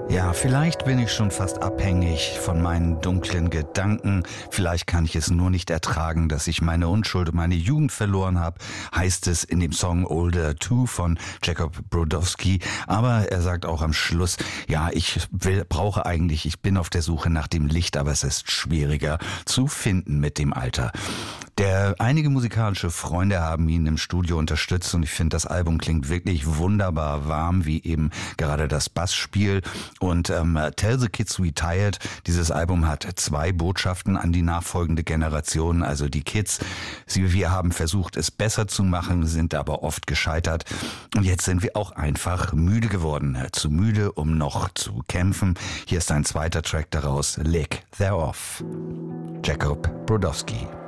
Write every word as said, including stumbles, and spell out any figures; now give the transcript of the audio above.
Ja, vielleicht bin ich schon fast abhängig von meinen dunklen Gedanken. Vielleicht kann ich es nur nicht ertragen, dass ich meine Unschuld und meine Jugend verloren habe, heißt es in dem Song Older Two von Jacob Brodowski. Aber er sagt auch am Schluss, ja, ich will, brauche eigentlich, ich bin auf der Suche nach dem Licht, aber es ist schwieriger zu finden mit dem Alter. Der, einige musikalische Freunde haben ihn im Studio unterstützt und ich finde, das Album klingt wirklich wunderbar warm, wie eben gerade das Bassspiel. Und ähm, Tell the Kids We Tired, dieses Album hat zwei Botschaften an die nachfolgende Generation, also die Kids. Sie, wir haben versucht, es besser zu machen, sind aber oft gescheitert. Und jetzt sind wir auch einfach müde geworden, zu müde, um noch zu kämpfen. Hier ist ein zweiter Track daraus, Lick Thereof. Jacob Brodowski.